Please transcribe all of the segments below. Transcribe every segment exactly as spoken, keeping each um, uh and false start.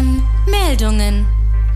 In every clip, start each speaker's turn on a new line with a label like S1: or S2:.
S1: F M Meldungen.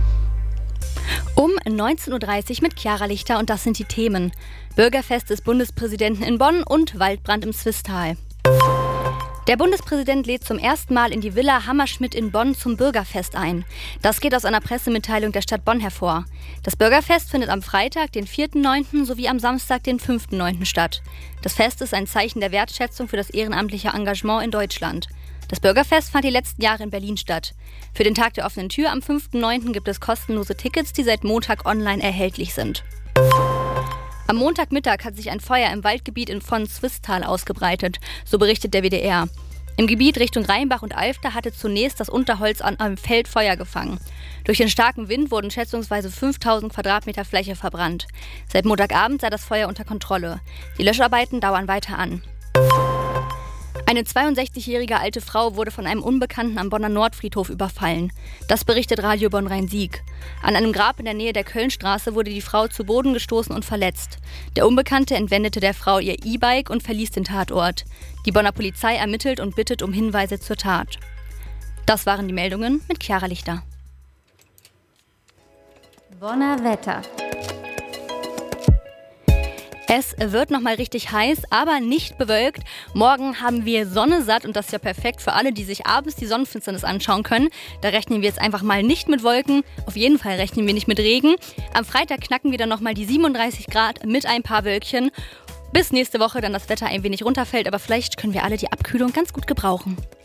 S2: Um neunzehn Uhr dreißig mit Chiara Lichter und das sind die Themen. Bürgerfest des Bundespräsidenten in Bonn und Waldbrand im Swisttal. Der Bundespräsident lädt zum ersten Mal in die Villa Hammerschmidt in Bonn zum Bürgerfest ein. Das geht aus einer Pressemitteilung der Stadt Bonn hervor. Das Bürgerfest findet am Freitag, den vierten neunten sowie am Samstag, den fünften neunten statt. Das Fest ist ein Zeichen der Wertschätzung für das ehrenamtliche Engagement in Deutschland. Das Bürgerfest fand die letzten Jahre in Berlin statt. Für den Tag der offenen Tür am fünften neunten gibt es kostenlose Tickets, die seit Montag online erhältlich sind. Am Montagmittag hat sich ein Feuer im Waldgebiet in Von-Swisttal ausgebreitet, so berichtet der W D R. Im Gebiet Richtung Rheinbach und Alfter hatte zunächst das Unterholz an einem Feld Feuer gefangen. Durch den starken Wind wurden schätzungsweise fünftausend Quadratmeter Fläche verbrannt. Seit Montagabend sei das Feuer unter Kontrolle. Die Löscharbeiten dauern weiter an. Eine zweiundsechzigjährige alte Frau wurde von einem Unbekannten am Bonner Nordfriedhof überfallen. Das berichtet Radio Bonn-Rhein-Sieg. An einem Grab in der Nähe der Kölnstraße wurde die Frau zu Boden gestoßen und verletzt. Der Unbekannte entwendete der Frau ihr E-Bike und verließ den Tatort. Die Bonner Polizei ermittelt und bittet um Hinweise zur Tat. Das waren die Meldungen mit Chiara Lichter.
S1: Bonner Wetter.
S2: Es wird nochmal richtig heiß, aber nicht bewölkt. Morgen haben wir Sonne satt und das ist ja perfekt für alle, die sich abends die Sonnenfinsternis anschauen können. Da rechnen wir jetzt einfach mal nicht mit Wolken. Auf jeden Fall rechnen wir nicht mit Regen. Am Freitag knacken wir dann nochmal die siebenunddreißig Grad mit ein paar Wölkchen. Bis nächste Woche dann das Wetter ein wenig runterfällt, aber vielleicht können wir alle die Abkühlung ganz gut gebrauchen.